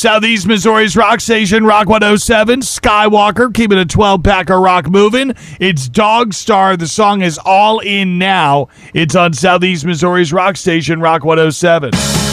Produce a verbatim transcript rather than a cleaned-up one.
Southeast Missouri's rock station, Rock one oh seven. Skywalker, keeping a twelve-pack of rock moving. It's Dog Star. The song is All In Now. It's on Southeast Missouri's rock station, Rock one oh seven.